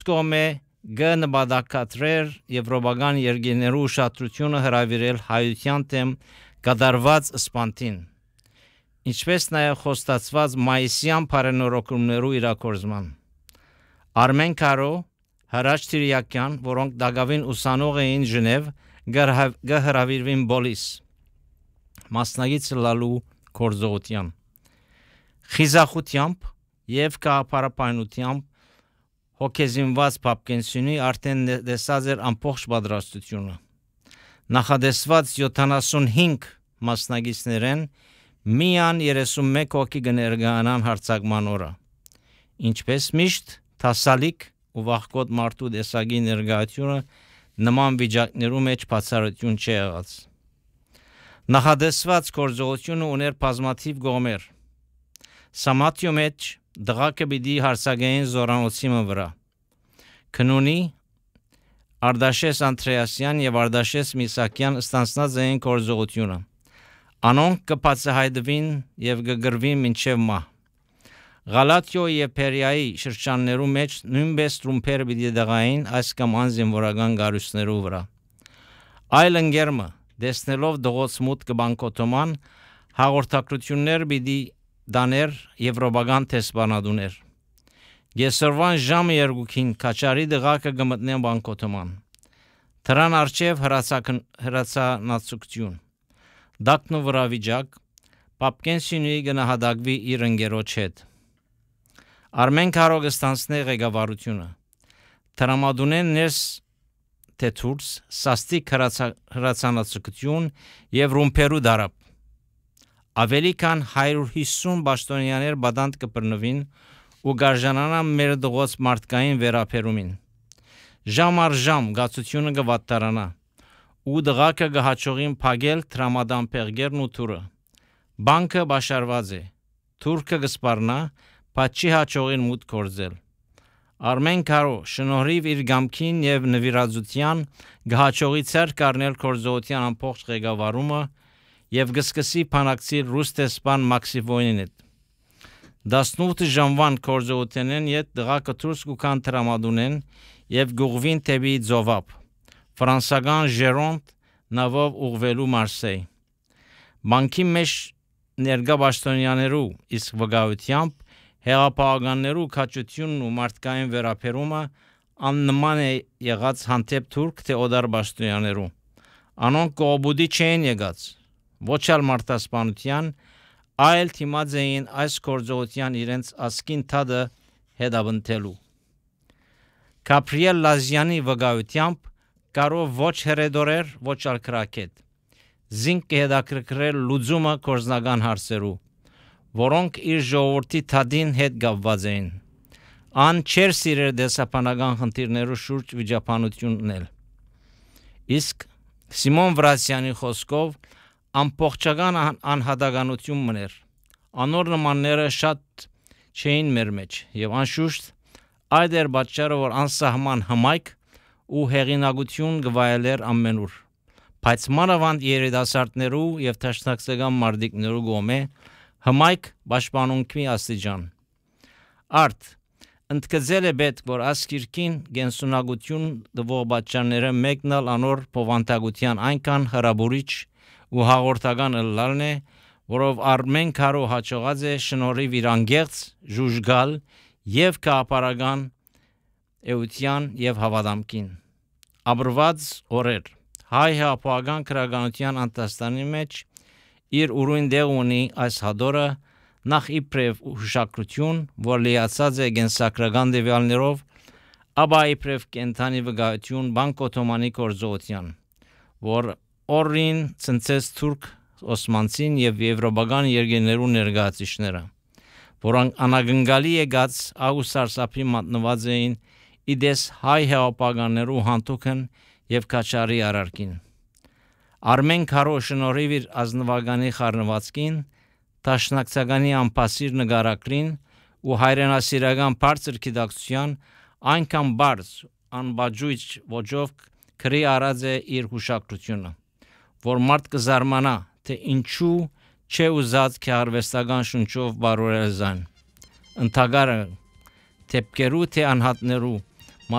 կողմէ նպատակադրեր եվրոպական երկրներու ուշադրությունը հրավիրել հայության դեմ կատարված սպանտին, ինչպես նաև խոստացված մայիսյան բարենորոգումներու իրագործման։ Արմեն Կարո, Հրաչ Թիրիակյան, որոնք դակավին ուսանող էին Ժնև, գհրավիրվին Բոլիս, մասնագիտ լալու գործողության։ Խիզախությամբ եւ կապարապայնությամբ հոգեզինված Պապկենսյունի արդեն դեսած էր ամբողջ պատրաստությունը։ Նախադեсված 75 մասնագետներեն միան 31 հոգի կներգանան հարձակման օրը։ Ինչպես միշտ տասալիկ ու վախկոտ մարդու դեսագի ներգայությունը նման վիճակներու մեջ բացառություն չի եղած։ Նախադեсված գործողությունը ուներ բազմաթիվ կողմեր։ Սամաթյո մեջ դղակը պիտի հարցակային զորանոցի վրա։ Քնունի Արդաշես Անտրեասյան եւ Արդաշես Միսակյան ստանցնած էին գործողությունը։ Անոնք կբացահայտվին եւ կգրվին մինչեւ մահ։ Գալատիո եւ Պերիայի շրջաններու մեջ նույնպես տրումփեր պիտի դղային այս կամ այն զինվորական գարուսներու վրա։ Այլ ընկերմը դեսնելով դողոց մուտքը բանկոտոման հաղորդակցություններ պիտի դաներ եվրոպական տեսփանադուներ։ Գեսորվան ժամը 2-ին Քաչարի դղակը գմտնեն բանկոտոման։ Դրան արչև հրացանացություն։ Դակնու վրա վիճակ Պապկենսյունի գնահատակվի իր ընկերոջ հետ։ Արմեն Կարոգը ստանցնե ղեկավարությունը։ Տրամադունեն ներս թե դուրս սաստիկ հրացանացություն եւ ռումպերու դարապ։ Ավելի քան 150 պաշտոնյաներ բադանտ կբռնվին ու գարժանանան մեր դողոց մարդկային վերապերումին։ Ժամ առ ժամ գացությունը կվատտարանա ու դղակը կհաջողին փակել տրամադան պեղգերն ու թուրը։ Բանկը բաշարված է, թուրքը կսպառնա, բայց չի հաջողին մուտք գործել։ Արմեն Կարո շնորհիվ իր գամքին եւ նվիրածության կհաջողի ցեր կառնել գործողության ամբողջ ղեկավարումը եւ գսկսի փանակցի ռուս տեսփան Մաքսիվոյին հետ։ 18 ժամվան գործողութենեն յետ դղակը դուրս կուքան տրամադունեն եւ գուղվին թեպի Ձովապ, ֆրանսական Ժերոնտ նավով ուղղվելու Մարսեյ։ Բանկի մեջ ներկա պաշտոնյաներու իսկ վկայությամբ հեղափոխականներու քաջությունն ու մարդկային վերապերումը աննման է եղած հանդեպ թուրք թե օդար պաշտոնյաներու։ Անոնք կողբուդի չեն եկած, ոչ էլ մարդասպանության, այլ թիմած էին այս գործողության իրենց ասկին թադը հետապնդելու։ Գաբրիել Լազյանի վկայությամբ Կարո ոչ հերեդորեր, ոչ էլ կրակետ։ Զինք կհետաքրքրել լուծումը կորզնական հարցերու, որոնք իր ժողովրդի թադին հետ կապված էին։ Ան չեր սիրեր դեսապանական խնդիրներու շուրջ վիճապանությունն էլ։ Իսկ Սիմոն Վրացյանի խոսքով ամբողջական անհատականություն մներ։ Անոր նմանները շատ չէին մեր մեջ եւ անշուշտ այդ էր պատճառը, որ անսահման հմայք ու հեղինակություն գվայելեր ամենուր, բայց մանավանդ երիտասարդներու եւ թաշնակցական մարդիկներու գոմե հմայք պաշտպանունքի աստիճան։ Արդ ընդգծել է պետք, որ ասկիրքին գենսունակություն դվող պատճառները մեկն էլ անոր փոխանցագության այնքան հրաբուրիչ ու հաղորդական ըլլալն է, որով Արմեն Կարո հաջողած է շնորհիվ իր անգեղծ ժուժգալ եւ կապարական էության եւ հավատամքին։ Ապրված օրեր հայ հապաղական քրագանության անտաստանի մեջ իր ուրույն դեղ ունի այս հադորը նախ իբրև հուշակրություն, որ լիացած է գենսակրական դեվյալներով, ապա իբրև կենթանի վկայություն բանկոտոմանի գործողության, որ օրին ցնցեց թուրք Օսմանցին եւ եվրոպական երկրներու ներկայացիչները, որոնք անագնգալի եկած աղուսարսափի մատնված էին իդես հայ հեղափոխականներու հանդուկն եւ Քաչարի արարքին։ Արմեն Կարո շնորհիվ իր ազնվականի խառնվածքին, տաշնակցականի անպասիր նկարագրին ու հայրենասիրական բարձր գիտակցության այնքան բարձ անբաջույջ ոճով քրի արած է իր հուշակրությունը, որ մարդ կզարմանա, թե ինչու չէ ուզած քարվեստական շունչով բարորել զան։ Ընթագարը թեպկերու թե անհատներու